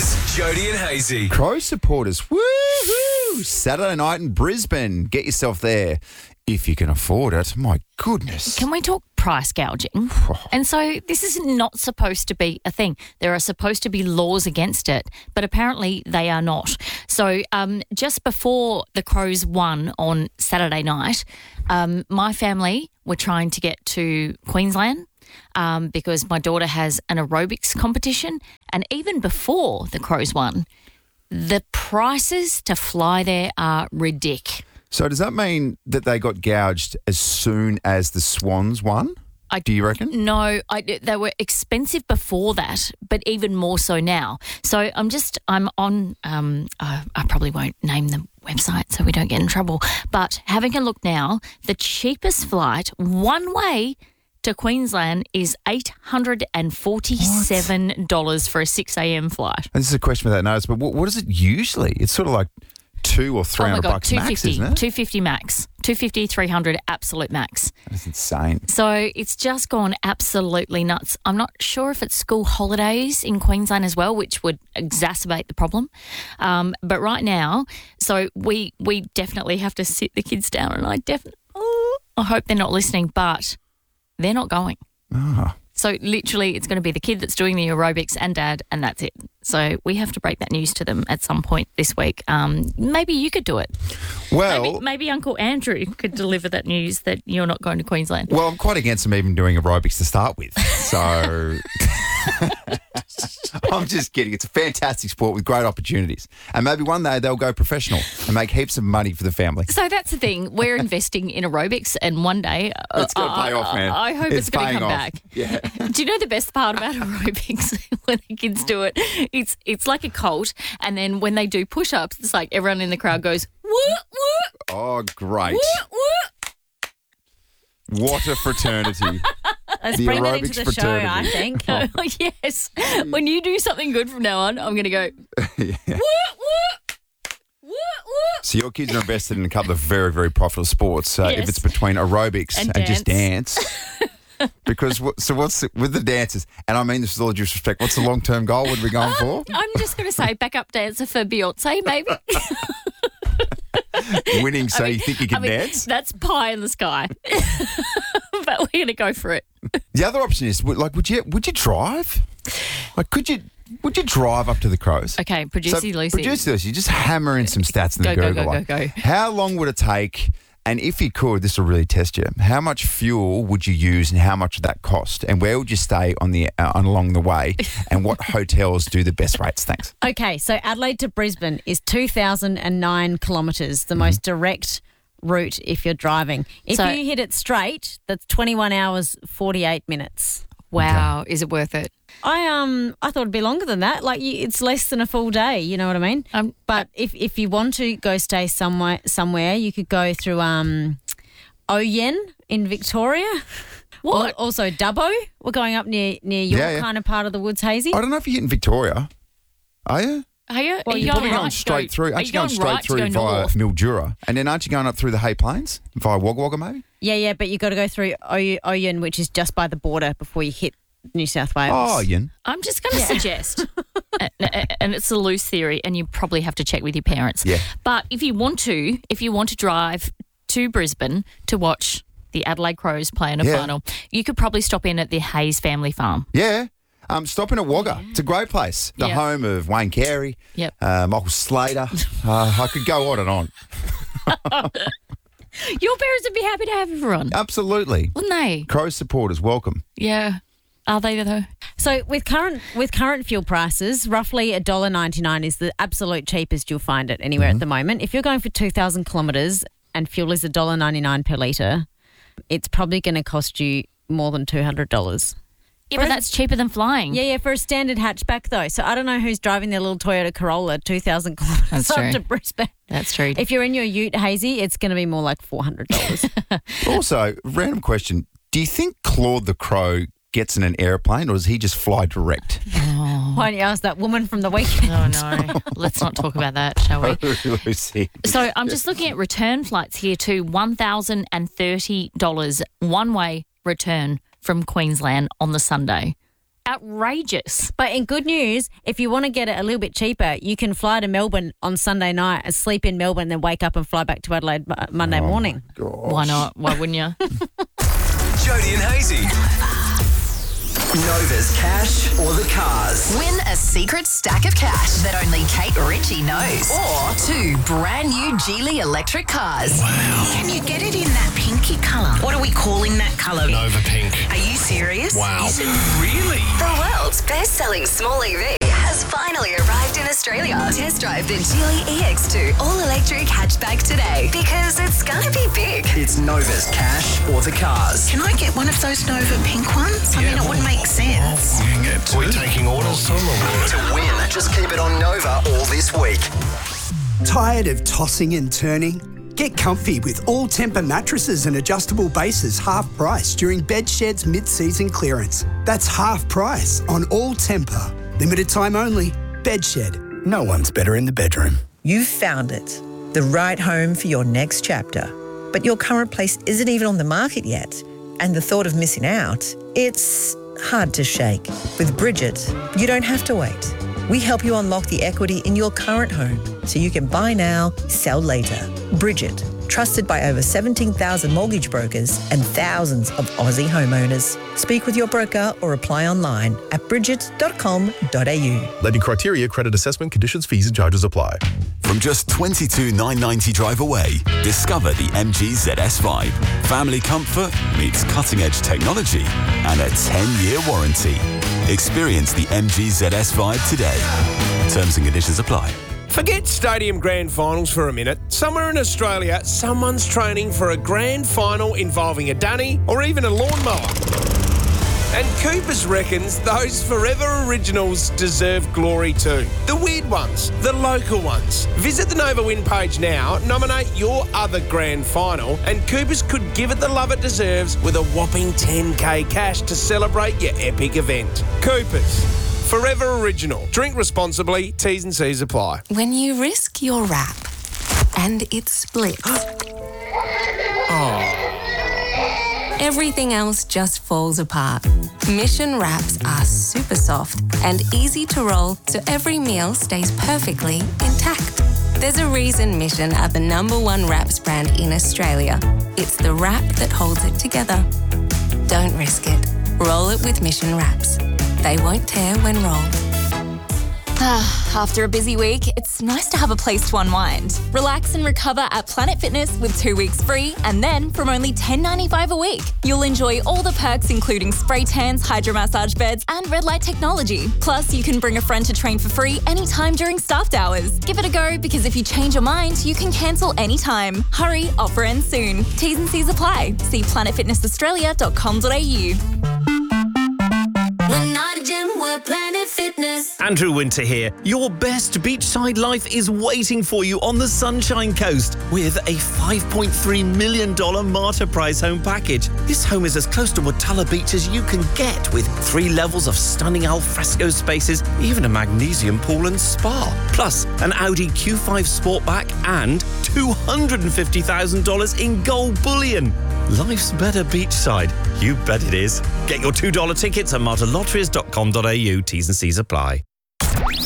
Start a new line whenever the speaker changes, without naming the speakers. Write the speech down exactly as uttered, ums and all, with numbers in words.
It's Jody and Hazy.
Crow supporters, woohoo! Saturday night in Brisbane. Get yourself there if you can afford it. My goodness.
Can we talk price gouging? And so this is not supposed to be a thing. There are supposed to be laws against it, but apparently they are not. So um, just before the Crows won on Saturday night, um, my family were trying to get to Queensland um, because my daughter has an aerobics competition. And even before the Crows won, the prices to fly there are ridiculous.
So does that mean that they got gouged as soon as the Swans won?
I,
Do you reckon?
No, I, they were expensive before that, but even more so now. So I'm just, I'm on, um, uh, I probably won't name the website so we don't get in trouble, but having a look now, the cheapest flight one way to Queensland is eight hundred forty-seven dollars what? For a six a.m. flight.
And this is a question without notice, but what, what is it usually? It's sort of like two or three
oh my
hundred
God,
bucks max, isn't it?
two fifty max. two fifty, three hundred absolute max.
That's insane.
So it's just gone absolutely nuts. I'm not sure if it's school holidays in Queensland as well, which would exacerbate the problem. Um, but right now, so we we definitely have to sit the kids down, and I definitely, oh, I hope they're not listening, but they're not going.
Ah.
So literally it's going to be the kid that's doing the aerobics and dad, and that's it. So we have to break that news to them at some point this week. Um, maybe you could do it.
Well,
maybe, maybe Uncle Andrew could deliver that news that you're not going to Queensland.
Well, I'm quite against them even doing aerobics to start with. So I'm just kidding. It's a fantastic sport with great opportunities. And maybe one day they'll go professional and make heaps of money for the family.
So that's the thing. We're investing in aerobics, and one day
it's going to pay
uh,
off, man.
I hope it's, it's going to come
off.
back.
Yeah.
Do you know the best part about aerobics when the kids do it? It's it's like a cult, and then when they do push-ups, it's like everyone in the crowd goes, whoop, whoop.
Oh, great.
Whoop, whoop.
What a fraternity.
Let's
The
bring that
aerobics
into the show,
fraternity.
I think.
Oh, yes. When you do something good from now on, I'm going to go,
Yeah.
whoop, whoop. Whoop, whoop.
So your kids are invested in a couple of very, very profitable sports. So
Yes.
if it's between aerobics
And
and, just dance. Because, what, so what's the, with the dancers, and I mean this with all due respect, what's the long-term goal? What are we going for?
I'm just going to say backup dancer for Beyonce, maybe.
Winning so
I mean-
you think you can
I mean,
dance?
That's pie in the sky. But we're going to go for it.
The other option is, would- like, would you would you drive? Like, could you would you drive up to the Crows?
Okay, Producer Lucy.
Producer Lucy, just hammer in some stats in the
Go, go,
Google.
go,
like,
go, go.
How long would it take? And if you could, this will really test you. How much fuel would you use, and how much would that cost? And where would you stay on the uh, on along the way? And what hotels do the best rates? Thanks.
Okay, so Adelaide to Brisbane is two thousand nine kilometres, the most direct route if you're driving. If
So-
you hit it straight, that's twenty-one hours, forty-eight minutes.
Wow, is it worth it?
I um I thought it'd be longer than that. Like you, it's less than a full day. You know what I mean?
Um,
but if if you want to go stay somewhere somewhere, you could go through um Oyen in Victoria.
What?
Al- Also Dubbo. We're going up near near your
Yeah, yeah.
kind of part of the woods, Hazy.
I don't know if you're hitting Victoria. Are you?
Are you?
Well,
are
you're
you
You're probably
right
going
to
straight
go-
through.
are
Aren't
you
you going straight
right to
through
go
via
north?
Mildura? And then aren't you going up through the Hay Plains via Wagga Wagga maybe?
Yeah, yeah, but you got to go through Oy- Oyen, which is just by the border before you hit New South Wales.
Oh, Yin.
I'm just going to suggest, and, and it's a loose theory, and you probably have to check with your parents.
Yeah.
But if you want to, if you want to drive to Brisbane to watch the Adelaide Crows play in a
Yeah.
final, you could probably stop in at the Hayes family farm.
Yeah. Um, stopping at Wagga. It's a great place. The
Yeah.
home of Wayne Carey,
Yep.
uh, Michael Slater. uh, I could go on and on.
Your parents would be happy to have everyone,
Absolutely.
wouldn't they?
Crows supporters, welcome.
Yeah. Are they though?
So with current with current fuel prices, roughly one dollar ninety-nine is the absolute cheapest you'll find it anywhere at the moment. If you're going for two thousand kilometres and fuel is one dollar ninety-nine per litre, it's probably going to cost you more than two hundred dollars.
Yeah, but that's cheaper than flying.
Yeah, yeah, for a standard hatchback though. So I don't know who's driving their little Toyota Corolla two thousand kilometres
That's
up
true.
to Brisbane.
That's true.
If you're in your ute, Hazy, it's going to be more like four hundred dollars.
Also, random question. Do you think Claude the Crow gets in an airplane or does he just fly direct?
Why don't you ask that woman from the weekend?
Oh, no. Let's not talk about that, shall we?
Lucy.
So I'm just looking at return flights here too. one thousand thirty dollars one-way return from Queensland on the Sunday. outrageous.
But in good news, if you want to get it a little bit cheaper, you can fly to Melbourne on Sunday night, and sleep in Melbourne, then wake up and fly back to Adelaide uh, Monday
Oh,
morning.
Why not? Why wouldn't you?
Jody and Hazy. Nova's Cash or the Cars.
Win a secret stack of cash that only Kate Ritchie knows. Or two brand new Geely electric cars.
Can you get it in that pinky colour? What are we calling that colour?
Nova Pink.
Are you serious?
Wow.
Is it really?
The world's best-selling small E V has finally arrived in Australia. Test drive the Geely E X two all-electric hatchback today because it's gonna be big.
It's Nova's Cash or the Cars.
Can I get one of those Nova pink ones? I mean, it would make sense.
You can get two. We're taking orders, Tom.
To win, just keep it on Nova all this week.
Tired of tossing and turning? Get comfy with all Tempur mattresses and adjustable bases half price during Bedshed's mid-season clearance. That's half price on all Tempur. Limited time only. Bedshed. No one's better in the bedroom.
You've found it, the right home for your next chapter. But your current place isn't even on the market yet. And the thought of missing out, it's hard to shake. With Bridget, you don't have to wait. We help you unlock the equity in your current home so you can buy now, sell later. Bridget, trusted by over seventeen thousand mortgage brokers and thousands of Aussie homeowners. Speak with your broker or apply online at bridget dot com dot a u.
Lending criteria, credit assessment, conditions, fees and charges apply.
From just twenty-two thousand nine hundred ninety drive away, discover the M G Z S five. Family comfort meets cutting-edge technology and a ten-year warranty. Experience the M G Z S five today. Terms and conditions apply.
Forget stadium grand finals for a minute. Somewhere in Australia, someone's training for a grand final involving a dunny or even a lawnmower. And Coopers reckons those forever originals deserve glory too. The weird ones, the local ones. Visit the Nova Win page now, nominate your other grand final, and Coopers could give it the love it deserves with a whopping ten K cash to celebrate your epic event. Coopers. Forever original. Drink responsibly. T's and C's apply.
When you risk your wrap and it splits,
Oh.
everything else just falls apart. Mission wraps are super soft and easy to roll so every meal stays perfectly intact. There's a reason Mission are the number one wraps brand in Australia. It's the wrap that holds it together. Don't risk it. Roll it with Mission wraps. They won't tear when rolled.
After a busy week, it's nice to have a place to unwind. Relax and recover at Planet Fitness with two weeks free, and then from only ten dollars ninety-five a week, you'll enjoy all the perks including spray tans, hydro massage beds, and red light technology. Plus, you can bring a friend to train for free anytime during staffed hours. Give it a go because if you change your mind, you can cancel anytime. Hurry, offer ends soon. T's and C's apply. See planet fitness australia dot com dot a u.
We're not a gym, we're Planet Fitness.
Andrew Winter here. Your best beachside life is waiting for you on the Sunshine Coast with a five point three million dollars Marta Prize home package. This home is as close to Watala Beach as you can get, with three levels of stunning alfresco spaces, even a magnesium pool and spa. Plus, an Audi Q five Sportback and two hundred fifty thousand dollars in gold bullion. Life's better beachside. You bet it is. Get your two dollar tickets at marta lotteries dot com dot a u. T's and C's apply.